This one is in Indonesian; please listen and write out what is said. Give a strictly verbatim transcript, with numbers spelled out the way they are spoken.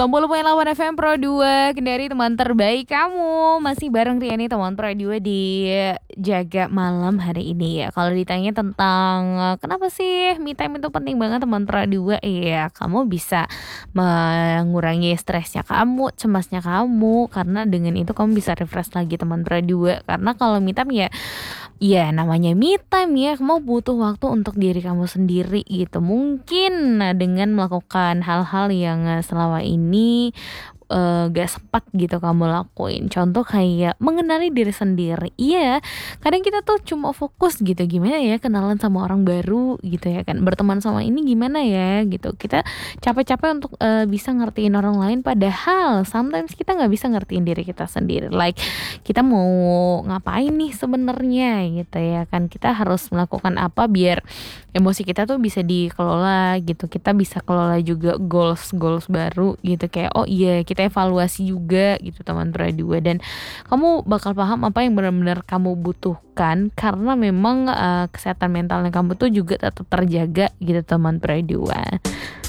sembilan puluh koma delapan F M Pro dua, Kendari teman terbaik kamu. Masih bareng Riani teman Pro dua di Jaga Malam hari ini ya. Kalau ditanya tentang eh, kenapa sih me time itu penting banget teman Pro dua, iya kamu bisa mengurangi stresnya kamu, cemasnya kamu, karena dengan itu kamu bisa refresh lagi teman Pro dua. Karena kalau me time ya Iya, namanya me time ya, kamu butuh waktu untuk diri kamu sendiri gitu. Mungkin nah, dengan melakukan hal-hal yang eh, selama ini eh, gak sempat gitu kamu lakuin. Contoh kayak mengenali diri sendiri. Iya, kadang kita tuh cuma fokus gitu, gimana ya kenalan sama orang baru gitu ya kan. Berteman sama ini gimana ya gitu. Kita capek-capek untuk eh, bisa ngertiin orang lain, padahal sometimes kita nggak bisa ngertiin diri kita sendiri. Like kita mau ngapain nih sebenarnya gitu ya kan, kita harus melakukan apa biar emosi kita tuh bisa dikelola gitu, kita bisa kelola juga goals goals baru gitu, kayak oh iya kita evaluasi juga gitu teman Pro dua, dan kamu bakal paham apa yang benar-benar kamu butuhkan, karena memang eh, kesehatan mentalnya kamu tuh juga tetap terjaga gitu teman Pro dua.